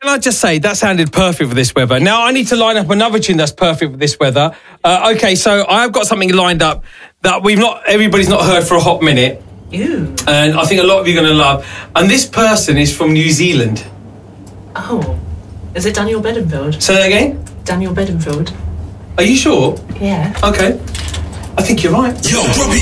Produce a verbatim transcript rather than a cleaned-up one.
Can I just say, that sounded perfect for this weather. Now, I need to line up another tune that's perfect for this weather. Uh, okay, so I've got something lined up that we've not, everybody's not heard for a hot minute. Ew. And I think a lot of you are going to love. And this person is from New Zealand. Oh. Is it Daniel Bedingfield? Say that again? Daniel Bedingfield. Are you sure? Yeah. Okay. I think you're right. Yo, Robbie.